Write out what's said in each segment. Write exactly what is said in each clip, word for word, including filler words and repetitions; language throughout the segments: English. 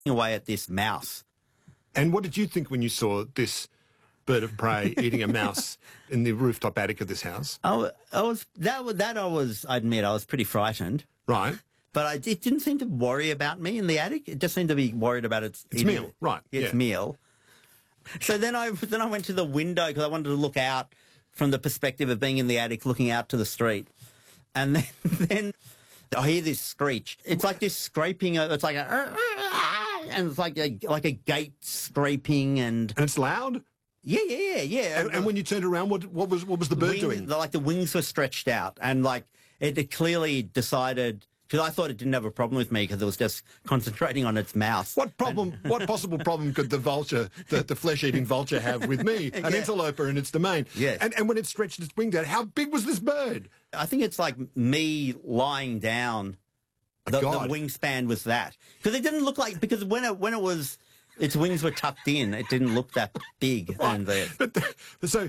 away at this mouse. And what did you think when you saw this bird of prey eating a mouse in the rooftop attic of this house? I, wa- I was that was that I was I admit I was pretty frightened, Right. but I, it didn't seem to worry about me in the attic. It just seemed to be worried about its Its eating- meal, right, Its yeah. meal. So then I then I went to the window because I wanted to look out from the perspective of being in the attic, looking out to the street, and then, then I hear this screech. It's like this scraping. of- It's like a and it's like a like a gate scraping and And it's loud? yeah yeah yeah yeah. And, and when you turned around, what, what was what was the bird Wing- doing? the- like the wings were stretched out, and like it, it clearly decided. Because I thought it didn't have a problem with me because it was just concentrating on its mouse. What problem, what possible problem could the vulture, the, the flesh-eating vulture have with me, an Yeah. interloper in its domain? Yes. And, and when it stretched its wings out, how big was this bird? I think it's like me lying down. The, the God. wingspan was that because it didn't look like because when it when it was its wings were tucked in, it didn't look that big. And the, But the, so,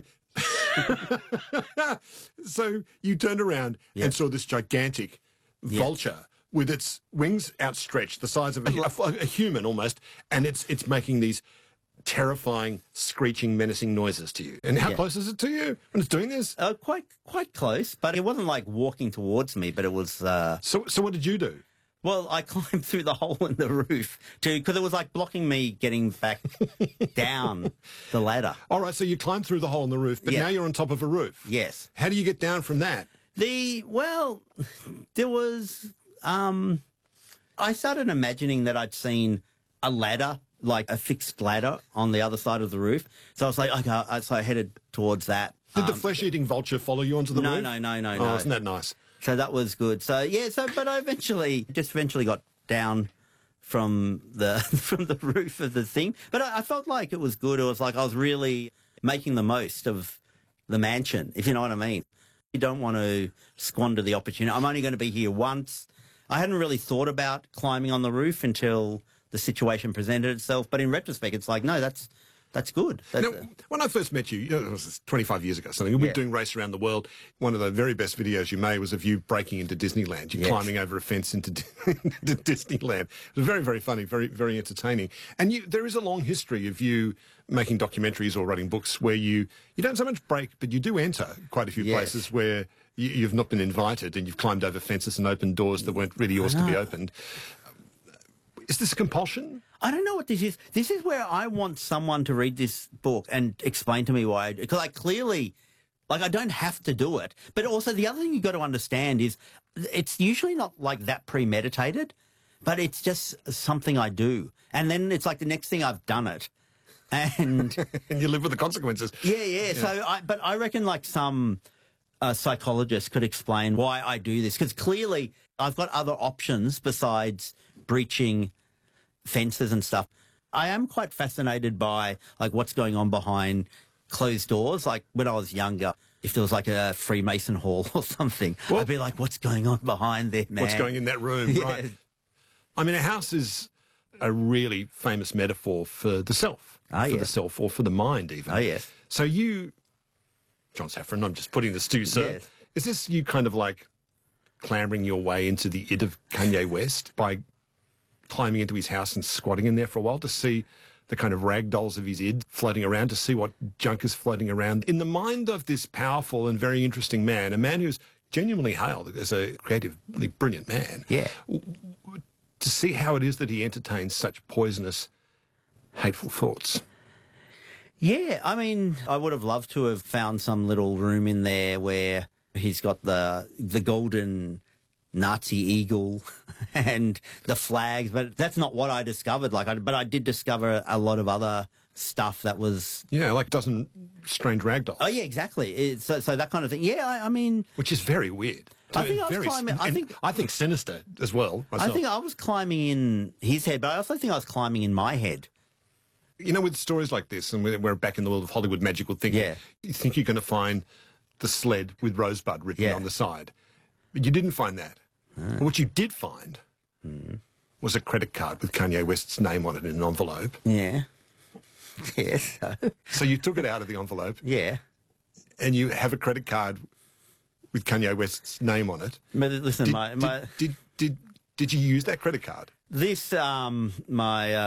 so you turned around Yeah. and saw this gigantic vulture with its wings outstretched, the size of a, a, a human almost, and it's it's making these terrifying, screeching, menacing noises to you. And how Yeah. close is it to you when it's doing this? uh, quite quite close, but it wasn't like walking towards me. But it was. Uh, So, so what did you do? Well, I climbed through the hole in the roof to because it was like blocking me getting back down the ladder. All right, so you climbed through the hole in the roof, but Yeah. now you're on top of a roof. Yes. How do you get down from that? The well, there was. Um, I started imagining that I'd seen a ladder, like a fixed ladder, on the other side of the roof. So I was like, okay, so I headed towards that. Did the Um, flesh-eating vulture follow you onto the no, roof? no, no, no, Oh, no. isn't that nice? So that was good. So yeah, so but I eventually just eventually got down from the from the roof of the thing. But I, I felt like it was good. It was like I was really making the most of the mansion, if you know what I mean. You don't want to squander the opportunity. I'm only going to be here once. I hadn't really thought about climbing on the roof until the situation presented itself. But in retrospect, it's like, no, that's that's good. That's, Now, when I first met you, you know, it was twenty-five years ago, something. We were Yeah. doing Race Around the World. One of the very best videos you made was of you breaking into Disneyland. You're Yes. climbing over a fence into, into Disneyland. It was very, very funny, very, very entertaining. And you, there is a long history of you making documentaries or writing books where you, you don't so much break, but you do enter quite a few Yes. places where you, you've not been invited and you've climbed over fences and opened doors that weren't really yours to be opened. Is this a compulsion? I don't know what this is. This is where I want someone to read this book and explain to me why. Because I clearly, like, I don't have to do it. But also, the other thing you've got to understand is it's usually not like that premeditated, but it's just something I do. And then it's like the next thing I've done it. And And you live with the consequences. yeah, yeah. So, I, but I reckon like some uh, psychologist could explain why I do this. Because clearly I've got other options besides breaching fences and stuff. I am quite fascinated by like what's going on behind closed doors. Like when I was younger, if there was like a Freemason hall or something, Well- I'd be like, what's going on behind there, man? What's going in that room, Yeah. right? I mean, a house is a really famous metaphor for the self, Ah, for yeah. the self, or for the mind, even. Oh, yes. So you, John Safran, I'm just putting this to you, sir. Yes. Is this you kind of like clambering your way into the id of Kanye West by climbing into his house and squatting in there for a while to see the kind of rag dolls of his id floating around, to see what junk is floating around in the mind of this powerful and very interesting man, a man who's genuinely hailed as a creatively brilliant man? Yeah. To see how it is that he entertains such poisonous, hateful thoughts. Yeah, I mean, I would have loved to have found some little room in there where he's got the the golden Nazi eagle and the flags, but that's not what I discovered. Like, I, but I did discover a lot of other stuff that was. Yeah, like dozen strange rag dolls. Oh yeah, exactly. It's, so so that kind of thing. Yeah, I, I mean, Which is very weird. I think I was very, climbing- I and think- I think sinister as well. Myself. I think I was climbing in his head, but I also think I was climbing in my head. You know, with stories like this, and we're, we're back in the world of Hollywood magical thinking, Yeah. you think you're going to find the sled with Rosebud written Yeah. on the side. But you didn't find that. But what you did find was a credit card with Kanye West's name on it in an envelope. Yeah. Yes. So you took it out of the envelope Yeah. and you have a credit card with Kanye West's name on it. But listen, Did, my, did, my did, did, did you use that credit card? this um my. Uh,